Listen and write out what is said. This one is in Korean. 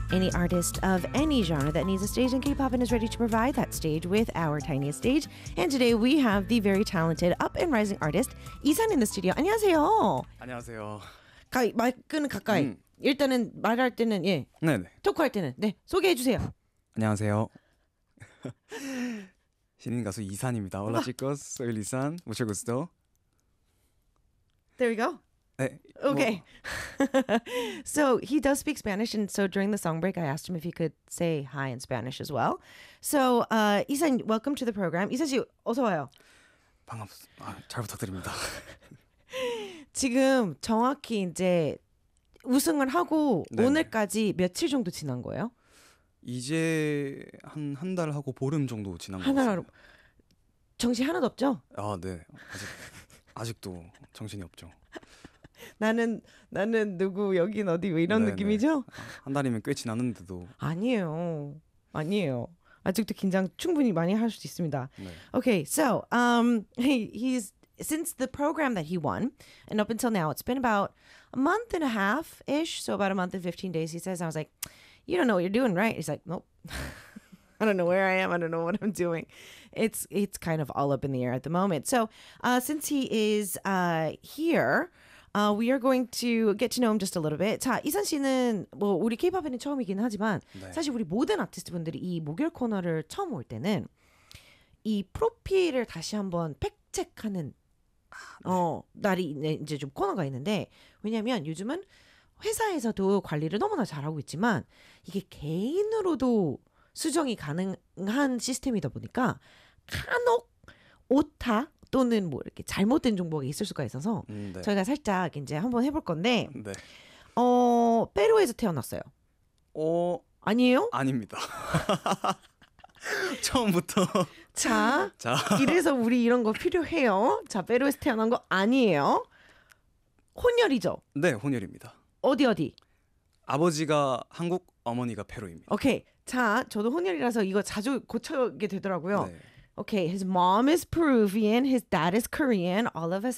Any artist of any genre that needs a stage, and K-Popin is ready to provide that stage with our tiniest stage. And today we have the very talented up and rising artist 이산 in the studio. 안녕하세요. 안녕하세요. 마이크는 가까이. 일단은 말할 때는 예. 네네. 토크할 때는 네 소개해 주세요. 안녕하세요. 신인 가수 이산입니다. Hola chicos, soy Lisan. Mucho gusto. There we go. 네. Okay. So he does speak Spanish, and so during the song break, I asked him if he could say hi in Spanish as well. So, 이산, welcome to the program. 이산 씨, 어서 와요. 잘 부탁드립니다. 지금 정확히 이제 우승을 하고 네네. 오늘까지 며칠 정도 지난 거예요? 이제 한 달 하고 보름 정도 지난 것 하나 같아요. 정신 하나도 없죠? 아, 네. 아직도 정신이 없죠. 나는 누구 여긴 어디 왜 이런 네네. 느낌이죠? 한 달이면 꽤 지났는데도. 아니에요. 아직도 긴장 충분히 많이 할 수도 있습니다. 네. Okay, so he's since the program that he won, and up until now, it's been about a month and a half ish. So about a month and 15 days, he says. I was like, "You don't know what you're doing, right?" He's like, "Nope." I don't know where I am. I don't know what I'm doing. It's kind of all up in the air at the moment. So since he is here. We are going to get to know him just a little bit. 자, 이산 씨는 뭐 우리 K-팝에는 처음이긴 하지만 네. 사실 우리 모든 아티스트 분들이 이 목요일 코너를 처음 올 때는 이 프로필을 다시 한번 팩체크하는 날이 이제 좀 코너가 있는데 왜냐하면 요즘은 회사에서도 관리를 너무나 잘하고 있지만 이게 개인으로도 수정이 가능한 시스템이다 보니까 간혹 오타 또는 뭐 이렇게 잘못된 정보가 있을 수가 있어서 네. 저희가 살짝 이제 한번 해볼 건데 네. 페루에서 태어났어요. 아니에요? 아닙니다. 처음부터. 자, 이래서 우리 이런 거 필요해요. 자, 페루에서 태어난 거 아니에요. 혼혈이죠? 네, 혼혈입니다. 어디? 아버지가 한국, 어머니가 페루입니다. 오케이. 자, 저도 혼혈이라서 이거 자주 고쳐게 되더라고요. 네. Okay, his mom is Peruvian, his dad is Korean. All of us